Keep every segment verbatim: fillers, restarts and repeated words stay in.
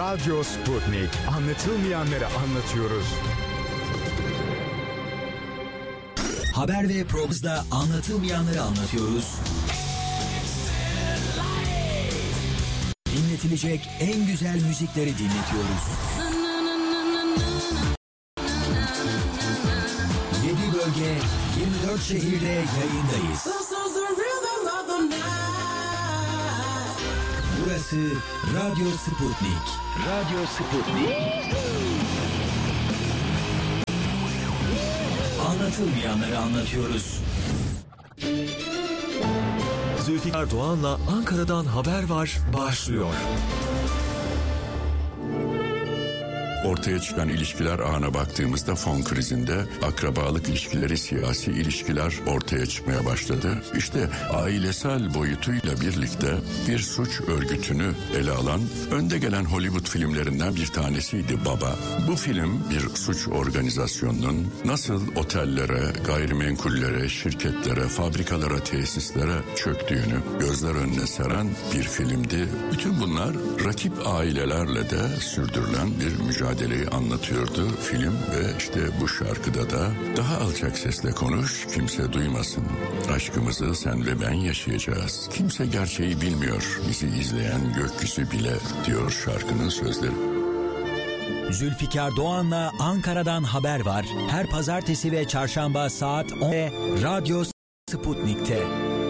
Radyo Sputnik. Anlatılmayanları anlatıyoruz. Haber ve programda anlatılmayanları anlatıyoruz. Dinletilecek en güzel müzikleri dinletiyoruz. yedi bölge, yirmi dört şehirde yayındayız. Burası Radyo Sputnik. Radyo Sputnik. Anlatılmayanları anlatıyoruz. Zülfikar Doğan'la Ankara'dan haber var başlıyor. Ortaya çıkan ilişkiler ağına baktığımızda fon krizinde akrabalık ilişkileri, siyasi ilişkiler ortaya çıkmaya başladı. İşte ailesel boyutuyla birlikte bir suç örgütünü ele alan önde gelen Hollywood filmlerinden bir tanesiydi Baba. Bu film bir suç organizasyonunun nasıl otellere, gayrimenkullere, şirketlere, fabrikalara, tesislere çöktüğünü gözler önüne seren bir filmdi. Bütün bunlar rakip ailelerle de sürdürülen bir mücadele mücadeleyi anlatıyordu film ve işte bu şarkıda da daha alçak sesle konuş, kimse duymasın. Aşkımızı sen ve ben yaşayacağız. Kimse gerçeği bilmiyor, bizi izleyen gökyüzü bile diyor şarkının sözleri. Zülfikar Doğan'la Ankara'dan haber var. Her pazartesi ve çarşamba saat on'da Radyo Sputnik'te.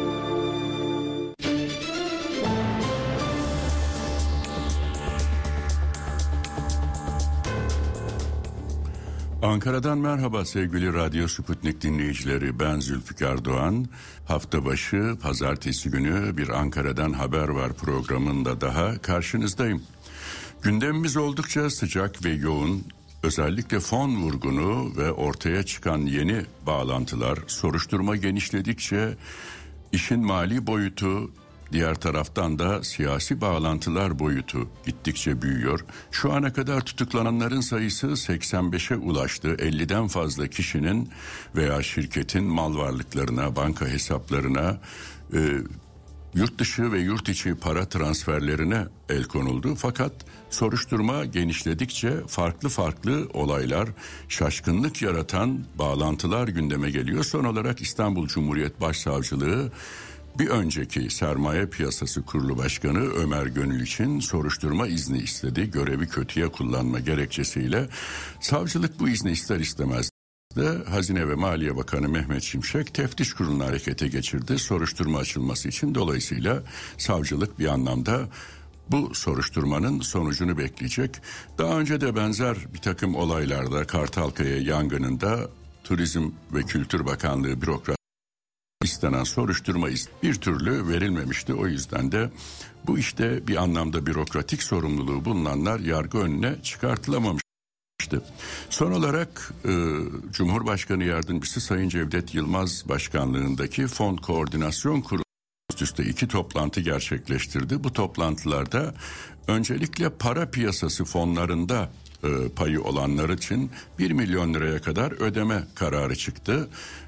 Ankara'dan merhaba sevgili Radyo Sputnik dinleyicileri. Ben Zülfikar Doğan. Hafta başı pazartesi günü bir Ankara'dan haber var programında daha karşınızdayım. Gündemimiz oldukça sıcak ve yoğun. Özellikle fon vurgunu ve ortaya çıkan yeni bağlantılar, soruşturma genişledikçe işin mali boyutu, diğer taraftan da siyasi bağlantılar boyutu gittikçe büyüyor. Şu ana kadar tutuklananların sayısı seksen beşe ulaştı. elliden fazla kişinin veya şirketin mal varlıklarına, banka hesaplarına, e, yurt dışı ve yurt içi para transferlerine el konuldu. Fakat soruşturma genişledikçe farklı farklı olaylar, şaşkınlık yaratan bağlantılar gündeme geliyor. Son olarak İstanbul Cumhuriyet Başsavcılığı bir önceki Sermaye Piyasası Kurulu Başkanı Ömer Gönül için soruşturma izni istedi. Görevi kötüye kullanma gerekçesiyle. Savcılık bu izni ister istemez de Hazine ve Maliye Bakanı Mehmet Şimşek teftiş kurulunu harekete geçirdi soruşturma açılması için. Dolayısıyla savcılık bir anlamda bu soruşturmanın sonucunu bekleyecek. Daha önce de benzer bir takım olaylarda Kartalkaya yangınında Turizm ve Kültür Bakanlığı bürokrat istenen soruşturma bir türlü verilmemişti. O yüzden de bu işte bir anlamda bürokratik sorumluluğu bulunanlar yargı önüne çıkartılamamıştı. Son olarak e, Cumhurbaşkanı Yardımcısı Sayın Cevdet Yılmaz başkanlığındaki Fon Koordinasyon Kurulu üst üste iki toplantı gerçekleştirdi. Bu toplantılarda öncelikle para piyasası fonlarında e, payı olanlar için bir milyon liraya kadar ödeme kararı çıktı.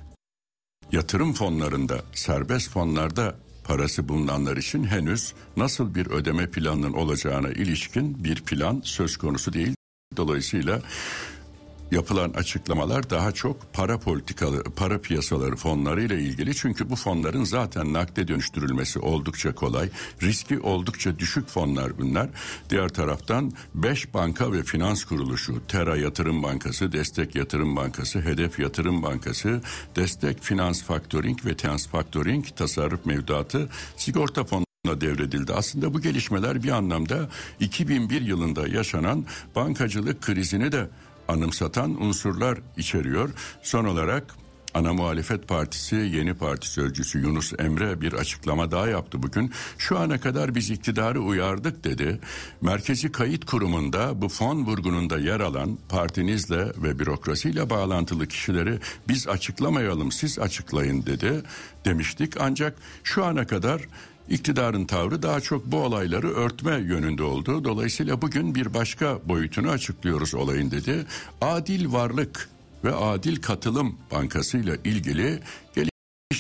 Yatırım fonlarında, serbest fonlarda parası bulunanlar için henüz nasıl bir ödeme planının olacağına ilişkin bir plan söz konusu değil. Dolayısıyla yapılan açıklamalar daha çok para politikalı, para piyasaları fonları ile ilgili. Çünkü bu fonların zaten nakde dönüştürülmesi oldukça kolay. Riski oldukça düşük fonlar bunlar. Diğer taraftan beş banka ve finans kuruluşu, Tera Yatırım Bankası, Destek Yatırım Bankası, Hedef Yatırım Bankası, Destek Finans Faktöring ve Tens Faktöring Tasarruf Mevduatı Sigorta Fonu'na devredildi. Aslında bu gelişmeler bir anlamda iki bin bir yılında yaşanan bankacılık krizini de anımsatan unsurlar içeriyor. Son olarak ana muhalefet partisi Yeni Parti sözcüsü Yunus Emre bir açıklama daha yaptı bugün. Şu ana kadar biz iktidarı uyardık dedi. Merkezi Kayıt Kurumu'nda bu fon vurgununda yer alan partinizle ve bürokrasiyle bağlantılı kişileri biz açıklamayalım, siz açıklayın dedi demiştik. Ancak şu ana kadar İktidarın tavrı daha çok bu olayları örtme yönünde oldu. Dolayısıyla bugün bir başka boyutunu açıklıyoruz olayın dedi. Adil Varlık ve Adil Katılım Bankası ile ilgili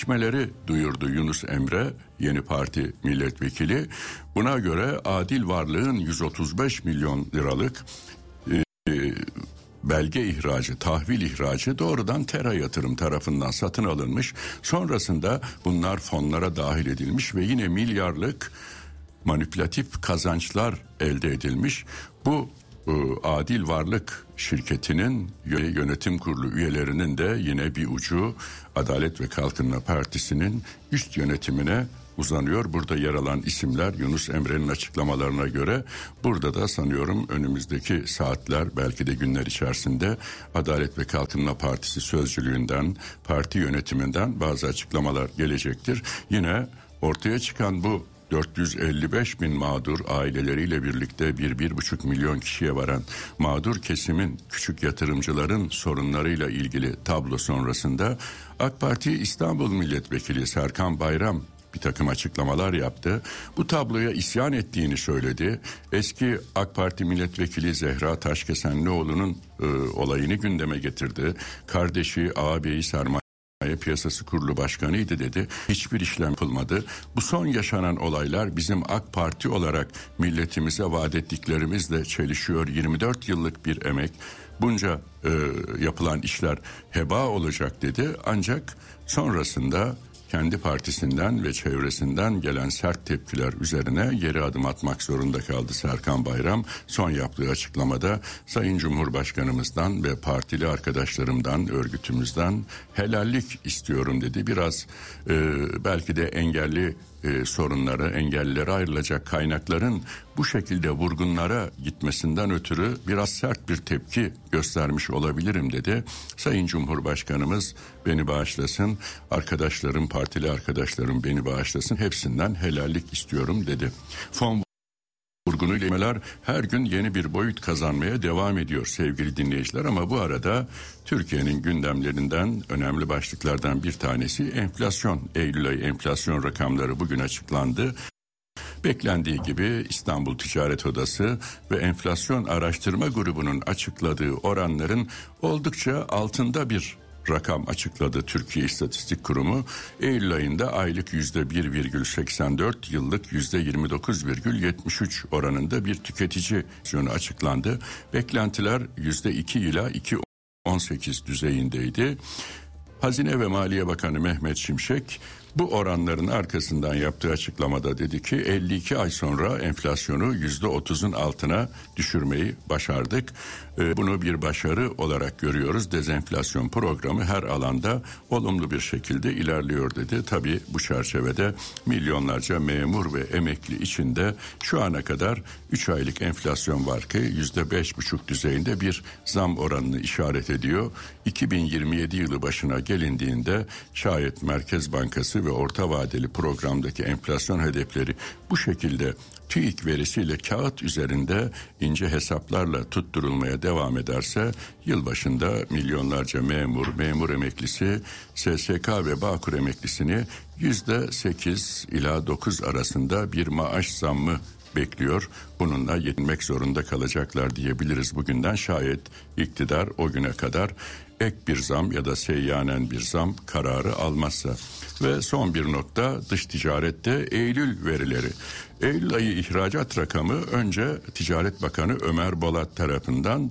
gelişmeleri duyurdu Yunus Emre, yeni parti milletvekili. Buna göre adil varlığın yüz otuz beş milyon liralık e, e, belge ihracı, tahvil ihracı doğrudan Tera Yatırım tarafından satın alınmış. Sonrasında bunlar fonlara dahil edilmiş ve yine milyarlık manipülatif kazançlar elde edilmiş. Bu e, Adil Varlık şirketinin yönetim kurulu üyelerinin de yine bir ucu Adalet ve Kalkınma Partisi'nin üst yönetimine uzanıyor. Burada yer alan isimler Yunus Emre'nin açıklamalarına göre burada da sanıyorum önümüzdeki saatler, belki de günler içerisinde Adalet ve Kalkınma Partisi sözcülüğünden, parti yönetiminden bazı açıklamalar gelecektir. Yine ortaya çıkan bu dört yüz elli beş bin mağdur aileleriyle birlikte bir bir buçuk milyon kişiye varan mağdur kesimin, küçük yatırımcıların sorunlarıyla ilgili tablo sonrasında AK Parti İstanbul Milletvekili Serkan Bayram bir takım açıklamalar yaptı. Bu tabloya isyan ettiğini söyledi. Eski AK Parti milletvekili Zehra Taşkesenlioğlu'nun e, olayını gündeme getirdi. Kardeşi, ağabeyi sermaye Piyasası Kurulu Başkanıydı dedi. Hiçbir işlem yapılmadı. Bu son yaşanan olaylar bizim AK Parti olarak milletimize vaat ettiklerimizle çelişiyor. yirmi dört yıllık bir emek, bunca e, yapılan işler heba olacak dedi. Ancak sonrasında kendi partisinden ve çevresinden gelen sert tepkiler üzerine geri adım atmak zorunda kaldı Serkan Bayram. Son yaptığı açıklamada Sayın Cumhurbaşkanımızdan ve partili arkadaşlarımdan, örgütümüzden helallik istiyorum dedi. Biraz e, belki de engelli e, sorunları, engellilere ayrılacak kaynakların bu şekilde vurgunlara gitmesinden ötürü biraz sert bir tepki göstermiş olabilirim dedi. Sayın Cumhurbaşkanımız beni bağışlasın, arkadaşlarım, partili arkadaşlarım beni bağışlasın, hepsinden helallik istiyorum dedi. Fon vurgunuyla her gün yeni bir boyut kazanmaya devam ediyor sevgili dinleyiciler, ama bu arada Türkiye'nin gündemlerinden önemli başlıklardan bir tanesi enflasyon. Eylül ayı enflasyon rakamları bugün açıklandı. Beklendiği gibi İstanbul Ticaret Odası ve Enflasyon Araştırma Grubu'nun açıkladığı oranların oldukça altında bir rakam açıkladı Türkiye İstatistik Kurumu. Eylül ayında aylık yüzde bir virgül seksen dört, yıllık yüzde yirmi dokuz virgül yetmiş üç oranında bir tüketici enflasyonu açıklandı. Beklentiler yüzde iki ila iki virgül on sekiz düzeyindeydi. Hazine ve Maliye Bakanı Mehmet Şimşek bu oranların arkasından yaptığı açıklamada dedi ki elli iki ay sonra enflasyonu yüzde otuzun altına düşürmeyi başardık. Ee, bunu bir başarı olarak görüyoruz. Dezenflasyon programı her alanda olumlu bir şekilde ilerliyor dedi. Tabii bu çerçevede milyonlarca memur ve emekli içinde şu ana kadar üç aylık enflasyon var ki yüzde beş buçuk düzeyinde bir zam oranını işaret ediyor. iki bin yirmi yedi yılı başına gelindiğinde şayet Merkez Bankası ve orta vadeli programdaki enflasyon hedefleri bu şekilde TÜİK verisiyle kağıt üzerinde ince hesaplarla tutturulmaya devam ederse yılbaşında milyonlarca memur, memur emeklisi, S S K ve Bağkur emeklisini yüzde sekiz ila dokuz arasında bir maaş zammı bekliyor. Bununla yetinmek zorunda kalacaklar diyebiliriz bugünden, şayet iktidar o güne kadar ek bir zam ya da seyyanen bir zam kararı almazsa. Ve son bir nokta, dış ticarette Eylül verileri. Eylül ayı ihracat rakamı önce Ticaret Bakanı Ömer Bolat tarafından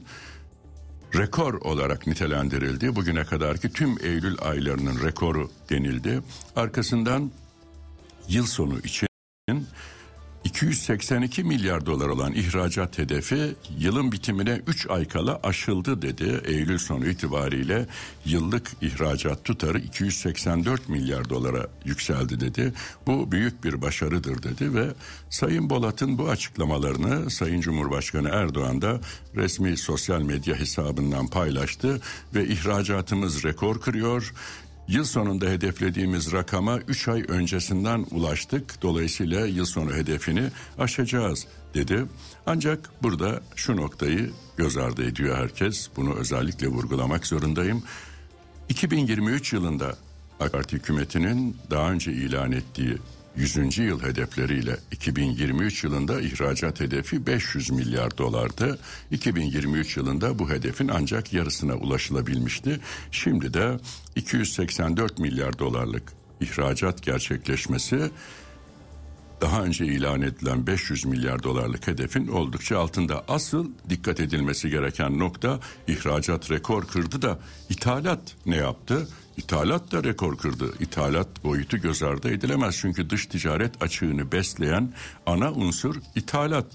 rekor olarak nitelendirildi. Bugüne kadarki tüm Eylül aylarının rekoru denildi. Arkasından yıl sonu için iki yüz seksen iki milyar dolar olan ihracat hedefi yılın bitimine üç ay kala aşıldı dedi. Eylül sonu itibariyle yıllık ihracat tutarı iki yüz seksen dört milyar dolara yükseldi dedi. Bu büyük bir başarıdır dedi ve Sayın Bolat'ın bu açıklamalarını Sayın Cumhurbaşkanı Erdoğan da resmi sosyal medya hesabından paylaştı ve ihracatımız rekor kırıyor. Yıl sonunda hedeflediğimiz rakama üç ay öncesinden ulaştık. Dolayısıyla yıl sonu hedefini aşacağız dedi. Ancak burada şu noktayı göz ardı ediyor herkes. Bunu özellikle vurgulamak zorundayım. iki bin yirmi üç yılında AK Parti hükümetinin daha önce ilan ettiği yüzüncü yıl hedefleriyle iki bin yirmi üç yılında ihracat hedefi beş yüz milyar dolardı. iki bin yirmi üç yılında bu hedefin ancak yarısına ulaşılabilmişti. Şimdi de iki yüz seksen dört milyar dolarlık ihracat gerçekleşmesi daha önce ilan edilen beş yüz milyar dolarlık hedefin oldukça altında. Asıl dikkat edilmesi gereken nokta, ihracat rekor kırdı da ithalat ne yaptı? İthalat da rekor kırdı. İthalat boyutu göz ardı edilemez. Çünkü dış ticaret açığını besleyen ana unsur ithalat.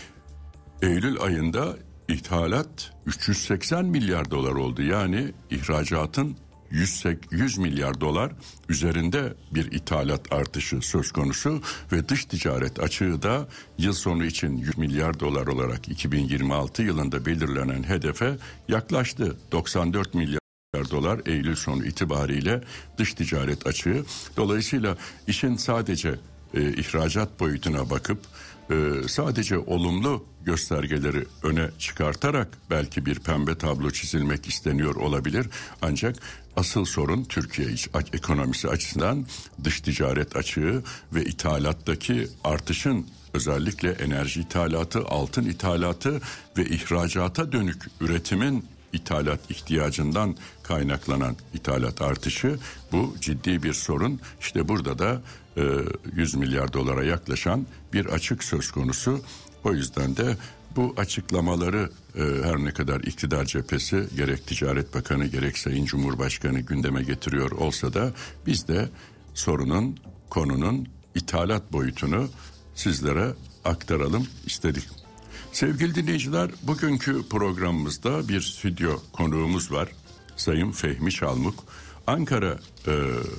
Eylül ayında ithalat üç yüz seksen milyar dolar oldu. Yani ihracatın yüz milyar dolar üzerinde bir ithalat artışı söz konusu ve dış ticaret açığı da yıl sonu için yüz milyar dolar olarak iki bin yirmi altı yılında belirlenen hedefe yaklaştı. doksan dört milyar dolar Eylül sonu itibariyle dış ticaret açığı. Dolayısıyla işin sadece e, ihracat boyutuna bakıp e, sadece olumlu göstergeleri öne çıkartarak belki bir pembe tablo çizilmek isteniyor olabilir. Ancak asıl sorun Türkiye iç, ekonomisi açısından dış ticaret açığı ve ithalattaki artışın, özellikle enerji ithalatı, altın ithalatı ve ihracata dönük üretimin ithalat ihtiyacından kaynaklanan ithalat artışı, bu ciddi bir sorun. İşte burada da e, yüz milyar dolara yaklaşan bir açık söz konusu. O yüzden de bu açıklamaları e, her ne kadar iktidar cephesi gerek Ticaret Bakanı gerek Sayın Cumhurbaşkanı gündeme getiriyor olsa da biz de sorunun, konunun ithalat boyutunu sizlere aktaralım istedik. Sevgili dinleyiciler, bugünkü programımızda bir stüdyo konuğumuz var. Sayın Fehmi Çalmuk, Ankara e,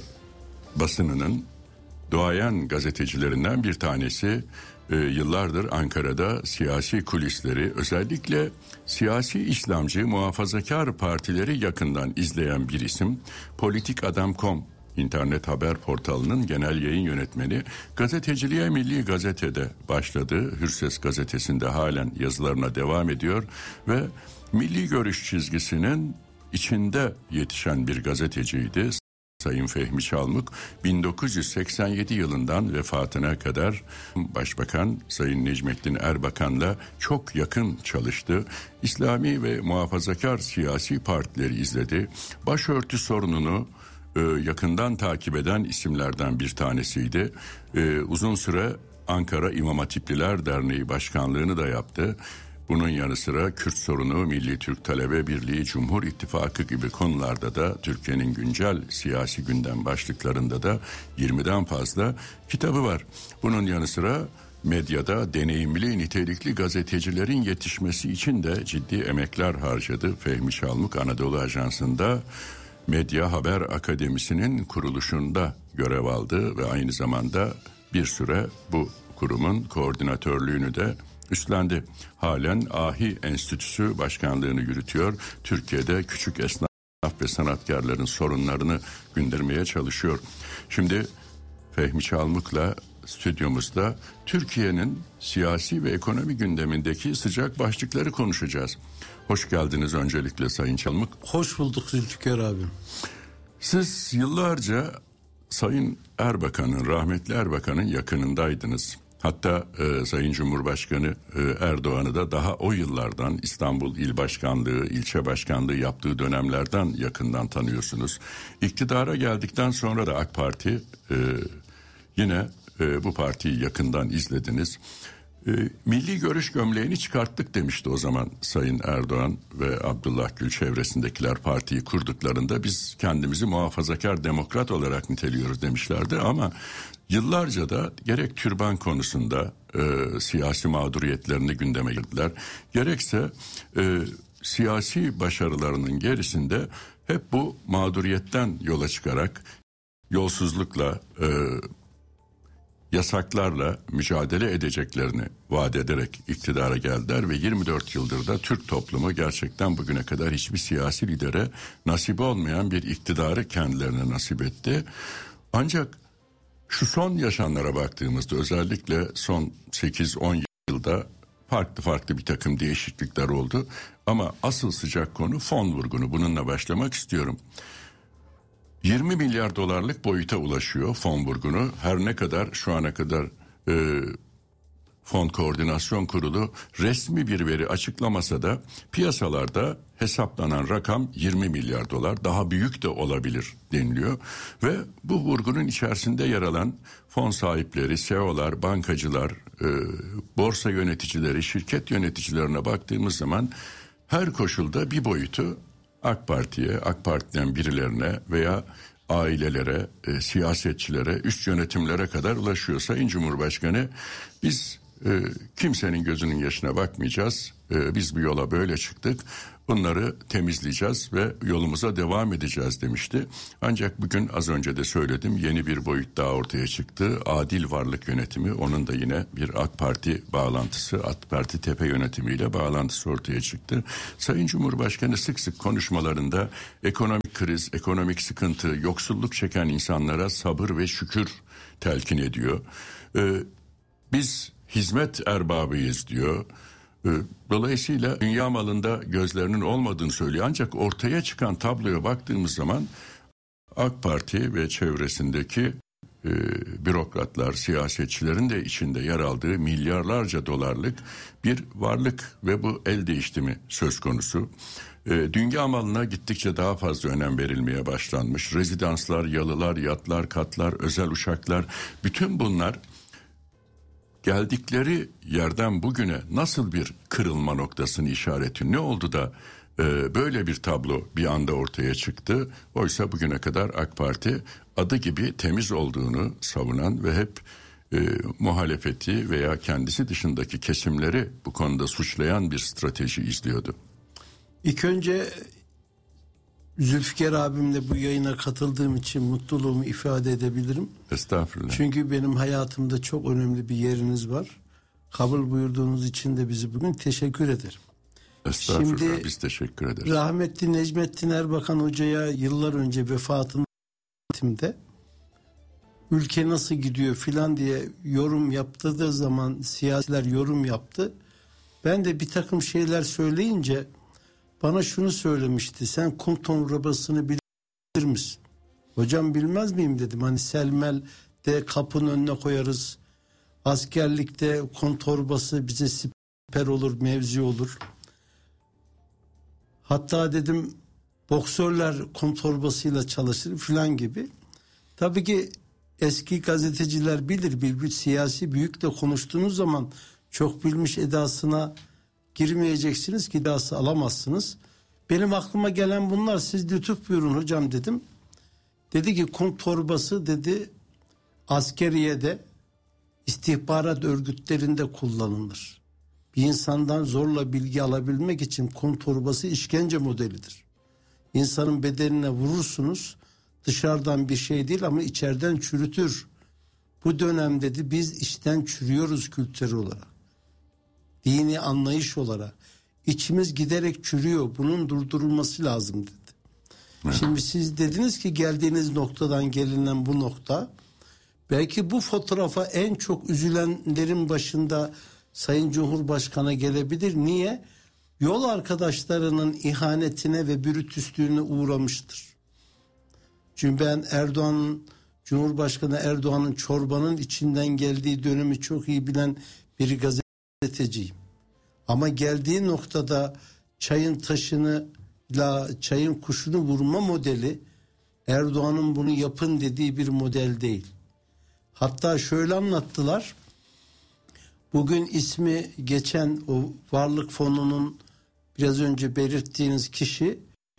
basınının duayen gazetecilerinden bir tanesi. E, yıllardır Ankara'da siyasi kulisleri, özellikle siyasi İslamcı muhafazakar partileri yakından izleyen bir isim. Politik Adam nokta com İnternet haber portalının genel yayın yönetmeni, gazeteciliğe Milli Gazete'de başladı. Hürses gazetesinde halen yazılarına devam ediyor ve milli görüş çizgisinin içinde yetişen bir gazeteciydi. Sayın Fehmi Çalmuk, bin dokuz yüz seksen yedi yılından vefatına kadar Başbakan Sayın Necmettin Erbakan'la çok yakın çalıştı. İslami ve muhafazakar siyasi partileri izledi. Başörtü sorununu yakından takip eden isimlerden bir tanesiydi. Ee, uzun süre Ankara İmam Hatipliler Derneği Başkanlığını da yaptı. Bunun yanı sıra Kürt sorunu, Milli Türk Talebe Birliği, Cumhur İttifakı gibi konularda da Türkiye'nin güncel siyasi gündem başlıklarında da yirmiden fazla kitabı var. Bunun yanı sıra medyada deneyimli, nitelikli gazetecilerin yetişmesi için de ciddi emekler harcadı. Fehmi Çalmuk Anadolu Ajansı'nda Medya Haber Akademisi'nin kuruluşunda görev aldı ve aynı zamanda bir süre bu kurumun koordinatörlüğünü de üstlendi. Halen Ahi Enstitüsü başkanlığını yürütüyor. Türkiye'de küçük esnaf ve sanatkarların sorunlarını gündürmeye çalışıyor. Şimdi Fehmi Çalmuk'la stüdyomuzda Türkiye'nin siyasi ve ekonomi gündemindeki sıcak başlıkları konuşacağız. Hoş geldiniz öncelikle Sayın Çalmuk. Hoş bulduk Zülfikar abim. Siz yıllarca Sayın Erbakan'ın, rahmetli Erbakan'ın yakınındaydınız. Hatta e, Sayın Cumhurbaşkanı e, Erdoğan'ı da daha o yıllardan, İstanbul İl Başkanlığı, ilçe başkanlığı yaptığı dönemlerden yakından tanıyorsunuz. İktidara geldikten sonra da AK Parti e, yine e, bu partiyi yakından izlediniz. E, milli görüş gömleğini çıkarttık demişti o zaman Sayın Erdoğan ve Abdullah Gül çevresindekiler partiyi kurduklarında, biz kendimizi muhafazakar demokrat olarak niteliyoruz demişlerdi ama yıllarca da gerek türban konusunda e, siyasi mağduriyetlerini gündeme getirdiler, gerekse e, siyasi başarılarının gerisinde hep bu mağduriyetten yola çıkarak yolsuzlukla, e, yasaklarla mücadele edeceklerini vaat ederek iktidara geldiler ve yirmi dört yıldır da Türk toplumu gerçekten bugüne kadar hiçbir siyasi lidere nasip olmayan bir iktidarı kendilerine nasip etti. Ancak şu son yaşanlara baktığımızda, özellikle son sekiz on yılda farklı farklı bir takım değişiklikler oldu. Ama asıl sıcak konu fon vurgunu. Bununla başlamak istiyorum. yirmi milyar dolarlık boyuta ulaşıyor fon vurgunu. Her ne kadar şu ana kadar e, Fon Koordinasyon Kurulu resmi bir veri açıklamasa da piyasalarda hesaplanan rakam yirmi milyar dolar, daha büyük de olabilir deniliyor. Ve bu vurgunun içerisinde yer alan fon sahipleri, C E O'lar, bankacılar, e, borsa yöneticileri, şirket yöneticilerine baktığımız zaman her koşulda bir boyutu AK Parti'ye, AK Parti'den birilerine veya ailelere, e, siyasetçilere, üst yönetimlere kadar ulaşıyor. Sayın Cumhurbaşkanı, biz e, kimsenin gözünün yaşına bakmayacağız. E, biz bu yola böyle çıktık. Bunları temizleyeceğiz ve yolumuza devam edeceğiz demişti. Ancak bugün az önce de söyledim, yeni bir boyut daha ortaya çıktı. Adil varlık yönetimi, onun da yine bir AK Parti bağlantısı, AK Parti tepe yönetimiyle bağlantısı ortaya çıktı. Sayın Cumhurbaşkanı sık sık konuşmalarında ekonomik kriz, ekonomik sıkıntı, yoksulluk çeken insanlara sabır ve şükür telkin ediyor. Ee, biz hizmet erbabıyız diyor. Dolayısıyla dünya malında gözlerinin olmadığını söylüyor. Ancak ortaya çıkan tabloya baktığımız zaman AK Parti ve çevresindeki e, bürokratlar, siyasetçilerin de içinde yer aldığı milyarlarca dolarlık bir varlık ve bu el değiştirme söz konusu. E, dünya malına gittikçe daha fazla önem verilmeye başlanmış. Rezidanslar, yalılar, yatlar, katlar, özel uçaklar, bütün bunlar geldikleri yerden bugüne nasıl bir kırılma noktasını işaret ediyor? Ne oldu da e, böyle bir tablo bir anda ortaya çıktı? Oysa bugüne kadar AK Parti adı gibi temiz olduğunu savunan ve hep e, muhalefeti veya kendisi dışındaki kesimleri bu konuda suçlayan bir strateji izliyordu. İlk önce Zülfikar abimle bu yayına katıldığım için mutluluğumu ifade edebilirim. Estağfurullah. Çünkü benim hayatımda çok önemli bir yeriniz var. Kabul buyurduğunuz için de bizi bugün teşekkür ederim. Estağfurullah, Şimdi, biz teşekkür ederiz. Rahmetli Necmettin Erbakan Hoca'ya yıllar önce vefatında ülke nasıl gidiyor filan diye yorum yaptığı zaman siyasiler yorum yaptı. Ben de bir takım şeyler söyleyince bana şunu söylemişti. Sen kum torbasını bilir misin? Hocam bilmez miyim dedim. Hani Selmel de kapının önüne koyarız. Askerlikte kum torbası bize siper olur, mevzi olur. Hatta dedim boksörler kum torbasıyla çalışır filan gibi. Tabii ki eski gazeteciler bilir. Bir, bir siyasi büyükle konuştuğunuz zaman çok bilmiş edasına girmeyeceksiniz ki iddiası alamazsınız. Benim aklıma gelen bunlar, siz lütuf buyurun hocam dedim. Dedi ki kum torbası dedi askeriyede, istihbarat örgütlerinde kullanılır. Bir insandan zorla bilgi alabilmek için kum torbası işkence modelidir. İnsanın bedenine vurursunuz, dışarıdan bir şey değil ama içeriden çürütür. Bu dönem dedi biz içten çürüyoruz kültürel olarak. Dini anlayış olarak içimiz giderek çürüyor. Bunun durdurulması lazım dedi. Evet. Şimdi siz dediniz ki geldiğiniz noktadan gelinen bu nokta, belki bu fotoğrafa en çok üzülenlerin başında Sayın Cumhurbaşkanı gelebilir. Niye? Yol arkadaşlarının ihanetine ve bürütüslüğüne uğramıştır. Çünkü ben Erdoğan'ın, Cumhurbaşkanı Erdoğan'ın çorbanın içinden geldiği dönemi çok iyi bilen bir gazeteciyim. Ama geldiği noktada çayın taşını la çayın kuşunu vurma modeli Erdoğan'ın bunu yapın dediği bir model değil. Hatta şöyle anlattılar. Bugün ismi geçen o varlık fonunun biraz önce belirttiğiniz kişinin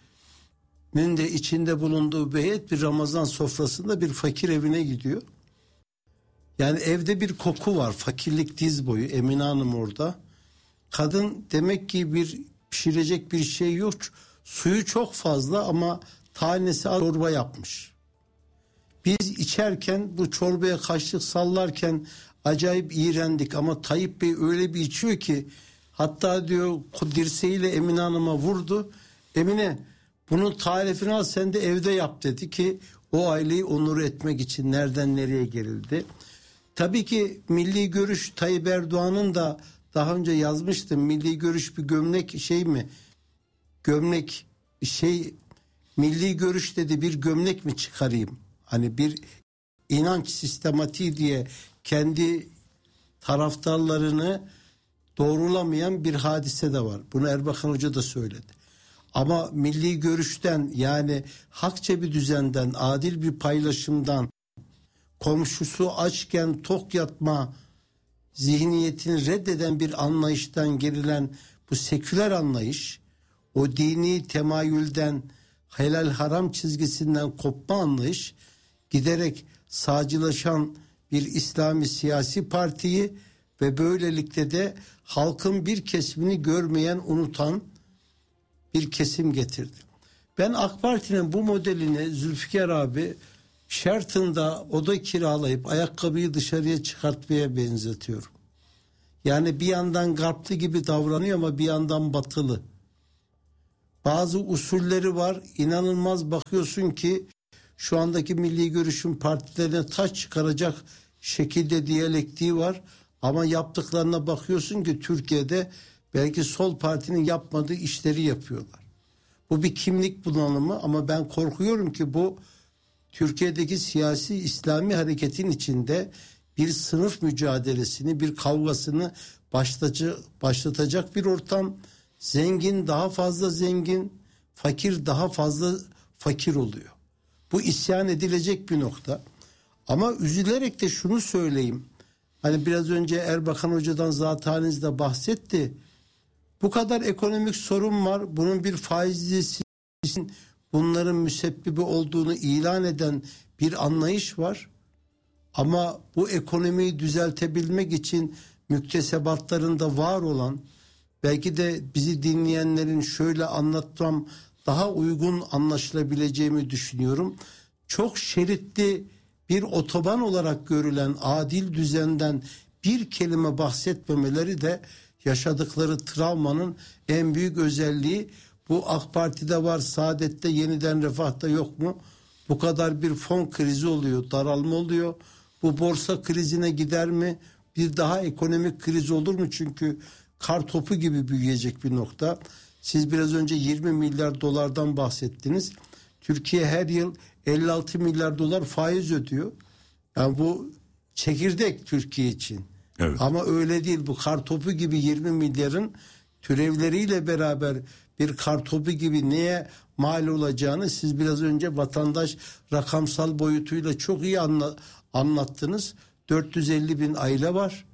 de içinde bulunduğu bir heyet bir Ramazan sofrasında bir fakir evine gidiyor. Yani evde bir koku var. Fakirlik diz boyu. Emine Hanım orada. Kadın demek ki bir pişirecek bir şey yok. Suyu çok fazla ama tanesi az çorba yapmış. Biz içerken bu çorbaya kaşık sallarken acayip iğrendik ama Tayyip Bey öyle bir içiyor ki hatta diyor dirseğiyle Emine Hanım'a vurdu. Emine bunun tarifini al sen de evde yap dedi ki o aileyi onur etmek için nereden nereye gerildi. Tabii ki milli görüş Tayyip Erdoğan'ın da daha önce yazmıştım. Milli görüş bir gömlek şey mi? Gömlek şey milli görüş dedi bir gömlek mi çıkarayım? Hani bir inanç sistematiği diye kendi taraftarlarını doğrulamayan bir hadise de var. Bunu Erbakan Hoca da söyledi. Ama milli görüşten, yani hakça bir düzenden, adil bir paylaşımdan, komşusu açken tok yatma zihniyetini reddeden bir anlayıştan gerilen bu seküler anlayış, o dini temayülden, helal haram çizgisinden kopma anlayış, giderek sağcılaşan bir İslami siyasi partiyi ve böylelikle de halkın bir kesimini görmeyen, unutan bir kesim getirdi. Ben AK Parti'nin bu modelini Zülfikar abi şartında oda kiralayıp ayakkabıyı dışarıya çıkartmaya benzetiyorum. Yani bir yandan garplı gibi davranıyor ama bir yandan batılı. Bazı usulleri var, inanılmaz, bakıyorsun ki şu andaki milli görüşün partilerine taş çıkaracak şekilde diyalektiği var. Ama yaptıklarına bakıyorsun ki Türkiye'de belki sol partinin yapmadığı işleri yapıyorlar. Bu bir kimlik bunalımı ama ben korkuyorum ki bu Türkiye'deki siyasi İslami hareketin içinde bir sınıf mücadelesini, bir kavgasını başlatıcı, başlatacak bir ortam. Zengin daha fazla zengin, fakir daha fazla fakir oluyor. Bu isyan edilecek bir nokta. Ama üzülerek de şunu söyleyeyim. Hani biraz önce Erbakan Hoca'dan zaten halinizde bahsetti. Bu kadar ekonomik sorun var. Bunun bir faizlisi, bunların müsebbibi olduğunu ilan eden bir anlayış var. Ama bu ekonomiyi düzeltebilmek için müktesebatlarında var olan, belki de bizi dinleyenlerin şöyle anlatmam daha uygun anlaşılabileceğimi düşünüyorum. Çok şeritli bir otoban olarak görülen adil düzenden bir kelime bahsetmemeleri de yaşadıkları travmanın en büyük özelliği. Bu AK Parti'de var, Saadet'te, Yeniden Refah'ta yok mu? Bu kadar bir fon krizi oluyor, daralma oluyor. Bu borsa krizine gider mi? Bir daha ekonomik kriz olur mu? Çünkü kar topu gibi büyüyecek bir nokta. Siz biraz önce yirmi milyar dolardan bahsettiniz. Türkiye her yıl elli altı milyar dolar faiz ödüyor. Yani bu çekirdek Türkiye için. Evet. Ama öyle değil. Bu kar topu gibi yirmi milyarın türevleriyle beraber bir kar topu gibi neye mal olacağını siz biraz önce vatandaş rakamsal boyutuyla çok iyi anla, anlattınız. dört yüz elli bin aile var.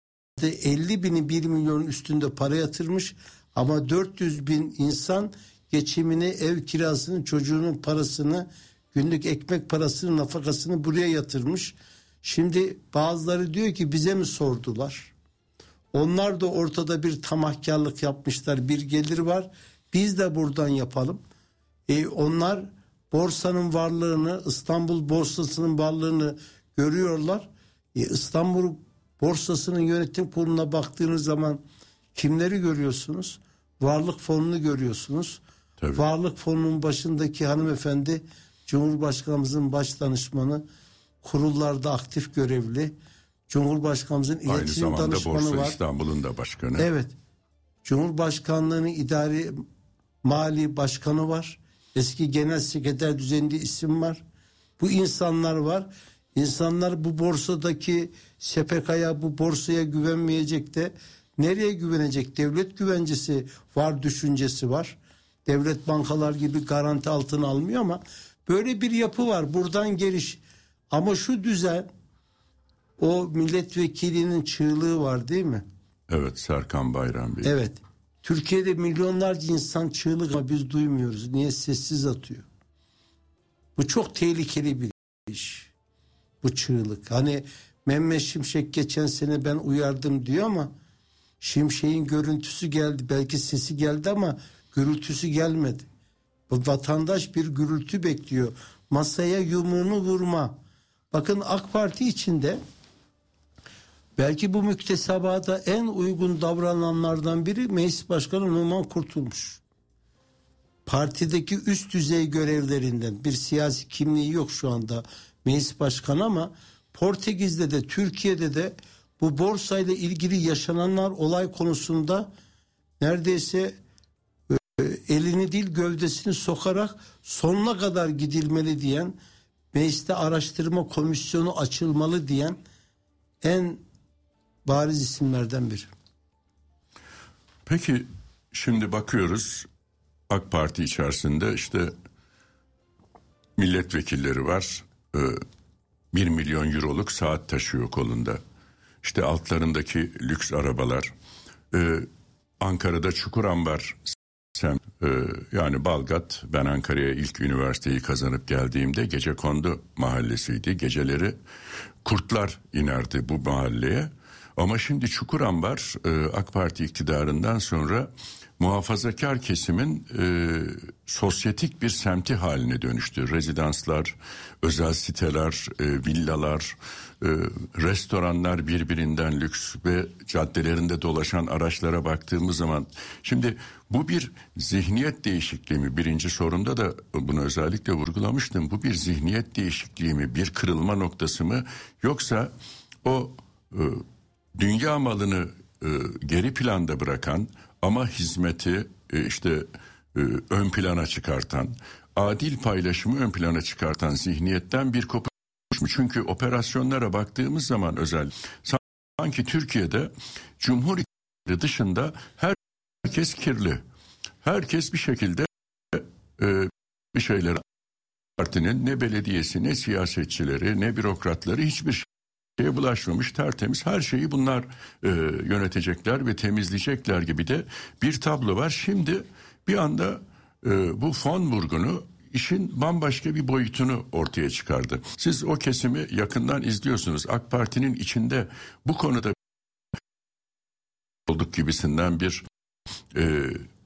elli bini bir milyonun üstünde para yatırmış. Ama dört yüz bin insan geçimini, ev kirasını, çocuğunun parasını, günlük ekmek parasını, nafakasını buraya yatırmış. Şimdi bazıları diyor ki bize mi sordular? Onlar da ortada bir tamahkarlık yapmışlar. Bir gelir var. Biz de buradan yapalım. E onlar borsanın varlığını, İstanbul borsasının varlığını görüyorlar. E İstanbul borsasının yönetim kuruluna baktığınız zaman kimleri görüyorsunuz? Varlık fonunu görüyorsunuz. Tabii. Varlık fonunun başındaki hanımefendi Cumhurbaşkanımızın baş danışmanı, kurullarda aktif görevli. Cumhurbaşkanımızın aynı iletişim zamanda danışmanı Borsa var. İstanbul'un da başkanı. Evet. Cumhurbaşkanlığının idari mali başkanı var. Eski genel sekreter düzeyinde isim var. Bu insanlar var. İnsanlar bu borsadaki S P K'ya, bu borsaya güvenmeyecek de nereye güvenecek? Devlet güvencesi var, düşüncesi var. Devlet bankalar gibi garanti altına almıyor ama böyle bir yapı var. Buradan geliş. Ama şu düzen, o milletvekilinin çığlığı var değil mi? Evet, Serkan Bayram Bey. Evet. Türkiye'de milyonlarca insan çığlık ama biz duymuyoruz. Niye? Sessiz atıyor. Bu çok tehlikeli bir iş. Bu çığlık. Hani Mehmet Şimşek geçen sene ben uyardım diyor ama Şimşek'in görüntüsü geldi. Belki sesi geldi ama gürültüsü gelmedi. Bu vatandaş bir gürültü bekliyor. Masaya yumruğunu vurma. Bakın AK Parti içinde belki bu müktesebata en uygun davrananlardan biri Meclis Başkanı Numan Kurtulmuş. Partideki üst düzey görevlerinden, bir siyasi kimliği yok şu anda Meclis Başkanı ama Portekiz'de de Türkiye'de de bu borsayla ilgili yaşananlar olay konusunda neredeyse e, elini değil gövdesini sokarak sonuna kadar gidilmeli diyen, mecliste araştırma komisyonu açılmalı diyen, en bariz isimlerden biri. Peki şimdi bakıyoruz AK Parti içerisinde işte milletvekilleri var. Bir milyon euroluk saat taşıyor kolunda. İşte altlarındaki lüks arabalar. Ee, Ankara'da Çukurambar semt, e, yani Balgat. Ben Ankara'ya ilk üniversiteyi kazanıp geldiğimde Gecekondu mahallesiydi. Geceleri kurtlar inerdi bu mahalleye. Ama şimdi Çukurambar e, AK Parti iktidarından sonra muhafazakar kesimin e, sosyetik bir semti haline dönüştü. Rezidanslar, özel siteler, e, villalar, e, restoranlar birbirinden lüks ve caddelerinde dolaşan araçlara baktığımız zaman şimdi bu bir zihniyet değişikliği mi? Birinci sorumda da bunu özellikle vurgulamıştım. Bu bir zihniyet değişikliği mi? Bir kırılma noktası mı? Yoksa o e, dünya malını e, geri planda bırakan ama hizmeti e, işte e, ön plana çıkartan, adil paylaşımı ön plana çıkartan zihniyetten bir kopuş mu? Çünkü operasyonlara baktığımız zaman özel sanki Türkiye'de Cumhur İttifakı dışında herkes kirli. Herkes bir şekilde e, bir şeyler partinin ne belediyesi, ne siyasetçileri, ne bürokratları hiçbir şeye bulaşmamış, tertemiz, her şeyi bunlar e, yönetecekler ve temizleyecekler gibi de bir tablo var. Şimdi bir anda e, bu fon vurgunu işin bambaşka bir boyutunu ortaya çıkardı. Siz o kesimi yakından izliyorsunuz. AK Parti'nin içinde bu konuda olduk gibisinden bir e,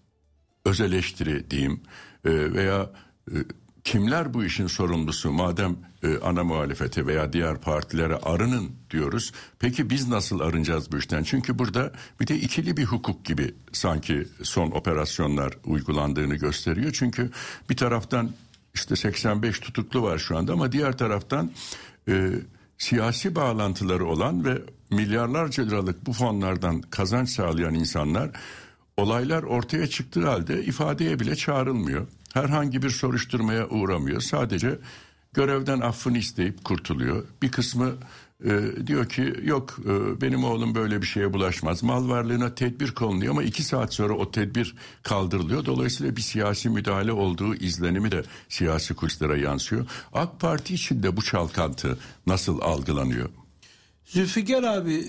öz eleştiri diyeyim e, veya e, kimler bu işin sorumlusu madem e, ana muhalefete veya diğer partilere arının diyoruz. Peki biz nasıl arınacağız bu işten? Çünkü burada bir de ikili bir hukuk gibi sanki son operasyonlar uygulandığını gösteriyor. Çünkü bir taraftan işte seksen beş tutuklu var şu anda ama diğer taraftan e, siyasi bağlantıları olan ve milyarlarca liralık bu fonlardan kazanç sağlayan insanlar olaylar ortaya çıktığı halde ifadeye bile çağrılmıyor. Herhangi bir soruşturmaya uğramıyor. Sadece görevden affını isteyip kurtuluyor. Bir kısmı e, diyor ki yok e, benim oğlum böyle bir şeye bulaşmaz. Mal varlığına tedbir konuluyor ama iki saat sonra o tedbir kaldırılıyor. Dolayısıyla bir siyasi müdahale olduğu izlenimi de siyasi kulislere yansıyor. AK Parti içinde bu çalkantı nasıl algılanıyor? Zülfikar abi,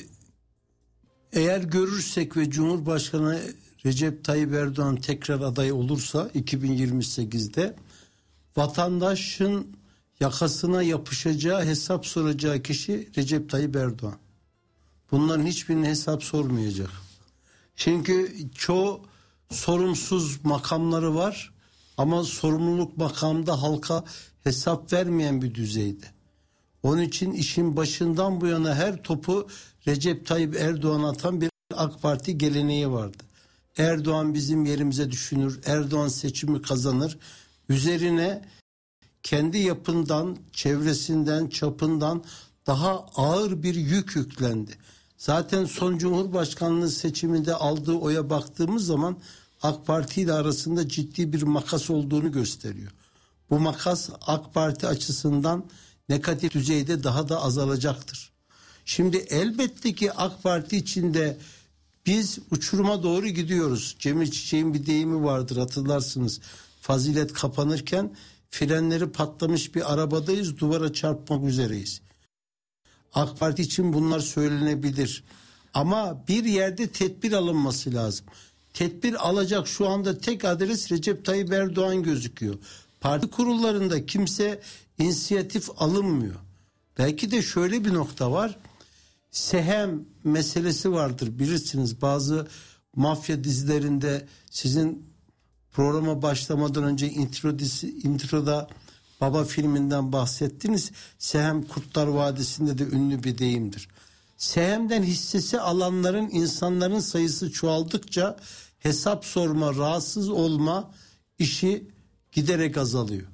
eğer görürsek ve Cumhurbaşkanı Recep Tayyip Erdoğan tekrar aday olursa iki bin yirmi sekizde vatandaşın yakasına yapışacağı, hesap soracağı kişi Recep Tayyip Erdoğan. Bunların hiçbirine hesap sormayacak. Çünkü çoğu sorumsuz makamları var ama sorumluluk makamda halka hesap vermeyen bir düzeyde. Onun için işin başından bu yana her topu Recep Tayyip Erdoğan atan bir AK Parti geleneği vardı. Erdoğan bizim yerimize düşünür, Erdoğan seçimi kazanır. Üzerine kendi yapından, çevresinden, çapından daha ağır bir yük yüklendi. Zaten son Cumhurbaşkanlığı seçiminde aldığı oya baktığımız zaman AK Parti ile arasında ciddi bir makas olduğunu gösteriyor. Bu makas AK Parti açısından negatif düzeyde daha da azalacaktır. Şimdi elbette ki AK Parti içinde biz uçuruma doğru gidiyoruz. Cemil Çiçek'in bir deyimi vardır, hatırlarsınız. Fazilet kapanırken frenleri patlamış bir arabadayız, duvara çarpmak üzereyiz. AK Parti için bunlar söylenebilir. Ama bir yerde tedbir alınması lazım. Tedbir alacak şu anda tek adres Recep Tayyip Erdoğan gözüküyor. Parti kurullarında kimse inisiyatif alınmıyor. Belki de şöyle bir nokta var. Sehem meselesi vardır, bilirsiniz. Bazı mafya dizilerinde sizin programa başlamadan önce intro disi, introda Baba filminden bahsettiniz. Sehem Kurtlar Vadisi'nde de ünlü bir deyimdir. Sehem'den hissesi alanların, insanların sayısı çoğaldıkça hesap sorma, rahatsız olma işi giderek azalıyor.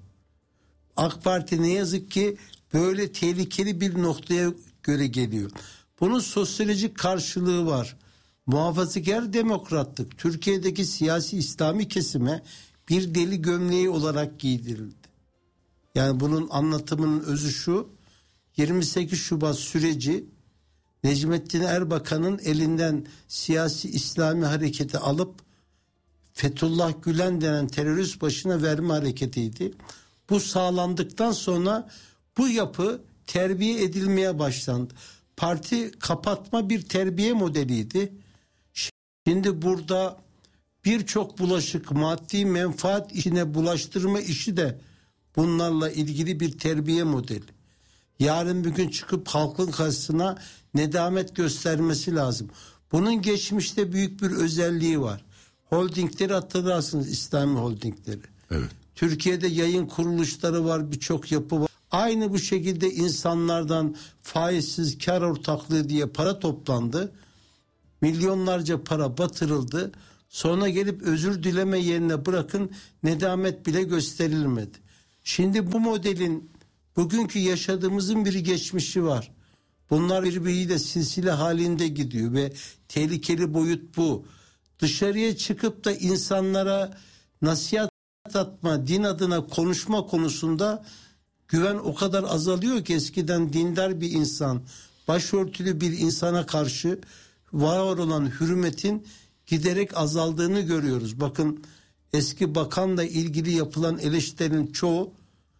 AK Parti ne yazık ki böyle tehlikeli bir noktaya göre geliyor. Bunun sosyolojik karşılığı var. Muhafazakar demokratlık Türkiye'deki siyasi İslami kesime bir deli gömleği olarak giydirildi. Yani bunun anlatımının özü şu: yirmi sekiz Şubat süreci Necmettin Erbakan'ın elinden siyasi İslami hareketi alıp Fethullah Gülen denen terörist başına verme hareketiydi. Bu sağlandıktan sonra bu yapı terbiye edilmeye başlandı. Parti kapatma bir terbiye modeliydi. Şimdi burada birçok bulaşık, maddi menfaat işine bulaştırma işi de bunlarla ilgili bir terbiye modeli. Yarın bir gün çıkıp halkın karşısına nedamet göstermesi lazım. Bunun geçmişte büyük bir özelliği var. Holdingleri hatırlarsınız, İslami holdingleri. Evet. Türkiye'de yayın kuruluşları var, birçok yapı var. Aynı bu şekilde insanlardan faizsiz kar ortaklığı diye para toplandı. Milyonlarca para batırıldı. Sonra gelip özür dileme yerine bırakın nedamet bile gösterilmedi. Şimdi bu modelin bugünkü yaşadığımızın bir geçmişi var. Bunlar birbiriyle silsile halinde gidiyor ve tehlikeli boyut bu. Dışarıya çıkıp da insanlara nasihat atma, din adına konuşma konusunda güven o kadar azalıyor ki eskiden dindar bir insan, başörtülü bir insana karşı var olan hürmetin giderek azaldığını görüyoruz. Bakın eski bakanla ilgili yapılan eleştirilerin çoğu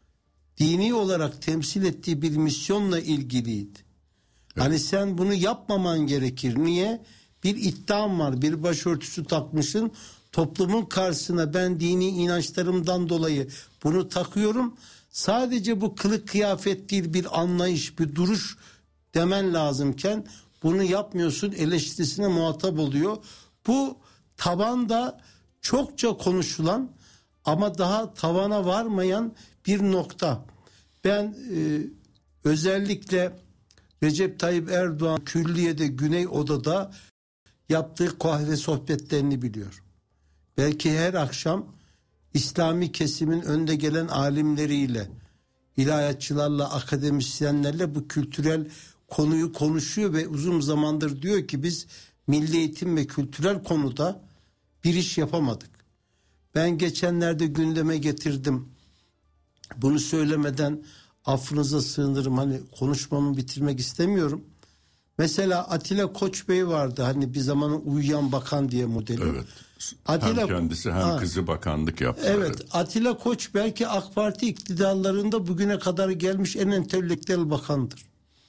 dini olarak temsil ettiği bir misyonla ilgiliydi. Evet. Hani sen bunu yapmaman gerekir. Niye? Bir iddiam var. Bir başörtüsü takmışsın. Toplumun karşısına ben dini inançlarımdan dolayı bunu takıyorum. Sadece bu kılık kıyafet değil, bir anlayış, bir duruş demen lazımken bunu yapmıyorsun, eleştirisine muhatap oluyor. Bu tabanda çokça konuşulan ama daha tavana varmayan bir nokta. Ben e, özellikle Recep Tayyip Erdoğan külliyede Güney Oda'da yaptığı kahve sohbetlerini biliyorum. Belki her akşam İslami kesimin önde gelen alimleriyle, ilahiyatçılarla, akademisyenlerle bu kültürel konuyu konuşuyor ve uzun zamandır diyor ki biz milli eğitim ve kültürel konuda bir iş yapamadık. Ben geçenlerde gündeme getirdim. Bunu söylemeden affınıza sığınırım. Hani konuşmamı bitirmek istemiyorum. Mesela Atilla Koç Bey vardı. Hani bir zaman uyuyan bakan diye modeli. Evet. Atilla, hem kendisi hem ha, kızı bakanlık yaptı. Evet. Atilla Koç belki AK Parti iktidarlarında bugüne kadar gelmiş en entelektüel bakandır.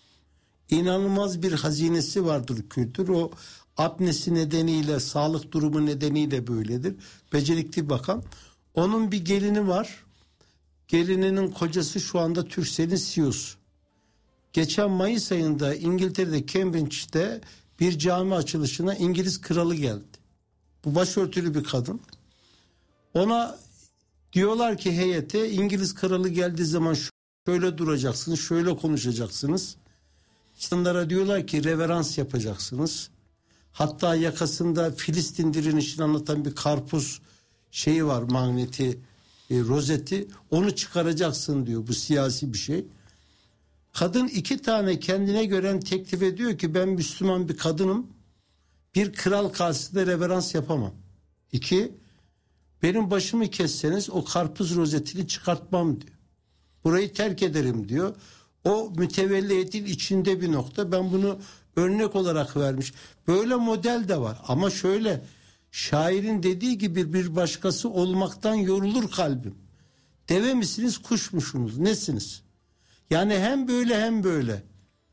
İnanılmaz bir hazinesi vardır kültür. O apnesi nedeniyle, sağlık durumu nedeniyle böyledir. Becerikli bakan. Onun bir gelini var. Gelininin kocası şu anda Turkcell'in C E O'su. Geçen Mayıs ayında İngiltere'de Cambridge'de bir cami açılışına İngiliz kralı geldi. Bu başörtülü bir kadın. Ona diyorlar ki heyete, İngiliz kralı geldiği zaman şöyle duracaksınız, şöyle konuşacaksınız. İnsanlara diyorlar ki reverans yapacaksınız. Hatta yakasında Filistin direnişini anlatan bir karpuz şeyi var, magneti, e, rozeti. Onu çıkaracaksın diyor, bu siyasi bir şey. Kadın iki tane kendine gören teklif ediyor ki ben Müslüman bir kadınım. Bir kral karşısında reverans yapamam. İki, benim başımı kesseniz o karpuz rozetini çıkartmam diyor. Burayı terk ederim diyor. O mütevelliyetin içinde bir nokta. Ben bunu örnek olarak vermiş. Böyle model de var. Ama şöyle, şairin dediği gibi bir başkası olmaktan yorulur kalbim. Deve misiniz, kuş musunuz, nesiniz? Yani hem böyle hem böyle.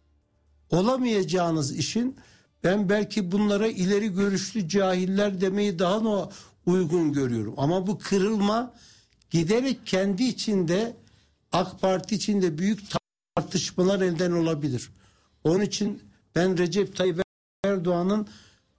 Olamayacağınız işin ben belki bunlara ileri görüşlü cahiller demeyi daha uygun görüyorum. Ama bu kırılma giderek kendi içinde AK Parti içinde büyük tartışmalar neden olabilir. Onun için ben Recep Tayyip Erdoğan'ın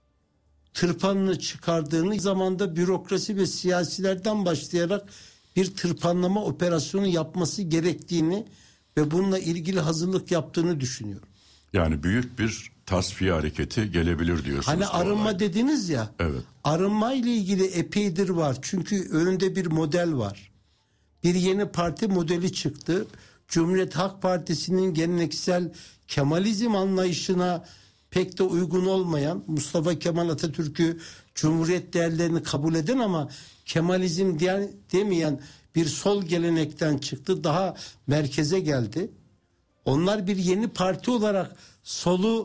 tırpanını çıkardığını zamanda bürokrasi ve siyasilerden başlayarak bir tırpanlama operasyonu yapması gerektiğini ve bununla ilgili hazırlık yaptığını düşünüyorum. Yani büyük bir tasfiye hareketi gelebilir diyorsunuz. Hani arınma olay dediniz ya. Evet. Arınma ile ilgili epeydir var. Çünkü önünde bir model var. Bir yeni parti modeli çıktı. Cumhuriyet Halk Partisi'nin geleneksel Kemalizm anlayışına pek de uygun olmayan, Mustafa Kemal Atatürk'ü Cumhuriyet değerlerini kabul eden ama Kemalizm diyen, demeyen bir sol gelenekten çıktı. Daha merkeze geldi. Onlar bir yeni parti olarak solu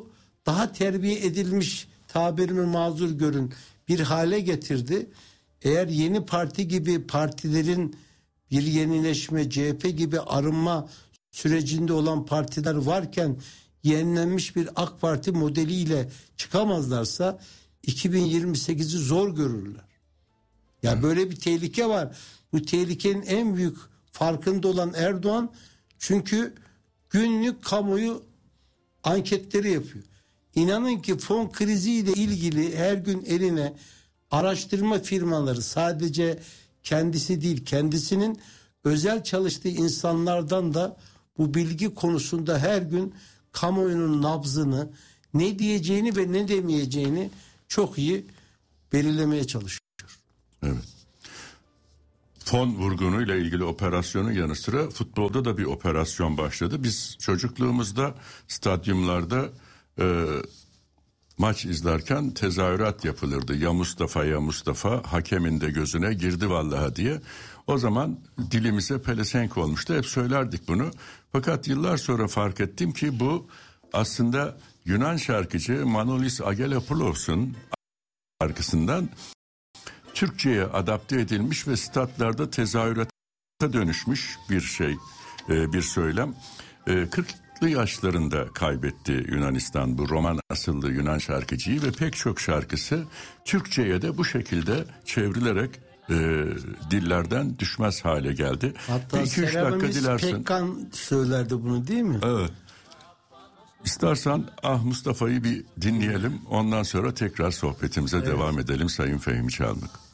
daha terbiye edilmiş, tabirimi mazur görün, bir hale getirdi. Eğer yeni parti gibi partilerin bir yenileşme, C H P gibi arınma sürecinde olan partiler varken yenilenmiş bir AK Parti modeliyle çıkamazlarsa iki bin yirmi sekizi zor görürler. Ya yani böyle bir tehlike var. Bu tehlikenin en büyük farkında olan Erdoğan, çünkü günlük kamuoyu anketleri yapıyor. İnanın ki fon kriziyle ilgili her gün eline araştırma firmaları, sadece kendisi değil, kendisinin özel çalıştığı insanlardan da bu bilgi konusunda her gün kamuoyunun nabzını, ne diyeceğini ve ne demeyeceğini çok iyi belirlemeye çalışıyor. Evet. Fon vurgunuyla ilgili operasyonun yanı sıra futbolda da bir operasyon başladı. Biz çocukluğumuzda stadyumlarda e, maç izlerken tezahürat yapılırdı. Ya Mustafa ya Mustafa, hakemin de gözüne girdi vallahi diye. O zaman dilimize pelesenk olmuştu. Hep söylerdik bunu. Fakat yıllar sonra fark ettim ki bu aslında Yunan şarkıcı Manolis Agelapoulos'un şarkısından Türkçe'ye adapte edilmiş ve statlarda tezahürata dönüşmüş bir şey, bir söylem. kırklı yaşlarında kaybetti Yunanistan bu Roman asıllı Yunan şarkıcıyı ve pek çok şarkısı Türkçe'ye de bu şekilde çevrilerek e, dillerden düşmez hale geldi. Hatta iki üç dakika dilersin. Pekkan söylerdi bunu, değil mi? Evet. İstersen Ah Mustafa'yı bir dinleyelim. Ondan sonra tekrar sohbetimize evet. devam edelim Sayın Fehmi Çalmık.